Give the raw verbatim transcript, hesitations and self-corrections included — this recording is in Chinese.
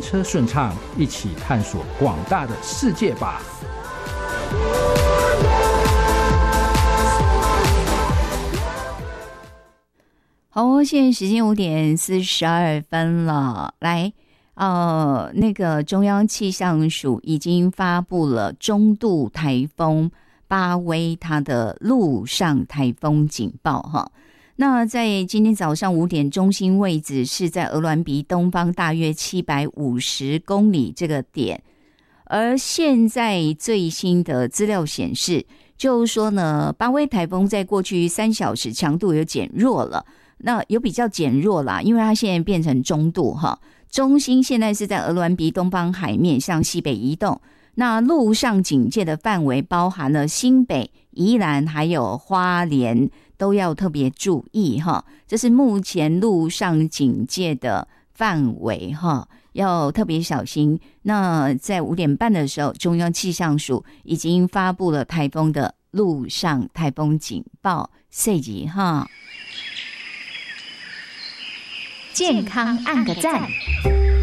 车顺畅，一起探索广大的世界吧。 好，现在时间五点四十二分了。来，呃，那个中央气象署已经发布了中度台风巴威它的陆上台风警报哈。那在今天早上五点，中心位置是在鹅銮鼻东方大约七百五十公里这个点。而现在最新的资料显示，就是说呢，巴威台风在过去三小时强度有减弱了。那有比较减弱啦，因为它现在变成中度哈。中心现在是在鹅銮鼻东方海面向西北移动。那陆上警戒的范围包含了新北、宜兰还有花莲，都要特别注意哈。这是目前陆上警戒的范围哈，要特别小心。那在五点半的时候，中央气象署已经发布了台风的陆上台风警报，四级哈。 健康按个赞。